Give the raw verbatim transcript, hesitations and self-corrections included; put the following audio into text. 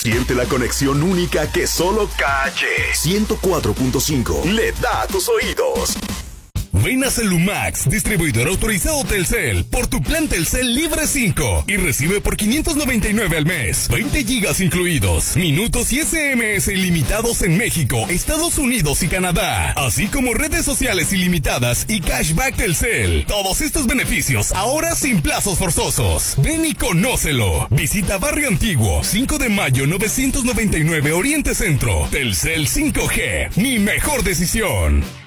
Siente la conexión única que solo Calle ciento cuatro punto cinco le da a tus oídos. Ven a Celumax, distribuidor autorizado Telcel, por tu plan Telcel Libre cinco y recibe por quinientos noventa y nueve al mes, veinte gigas incluidos, minutos y ese eme ese ilimitados en México, Estados Unidos y Canadá, así como redes sociales ilimitadas y cashback Telcel. Todos estos beneficios ahora sin plazos forzosos. Ven y conócelo. Visita Barrio Antiguo, cinco de mayo novecientos noventa y nueve Oriente Centro. Telcel cinco G, mi mejor decisión.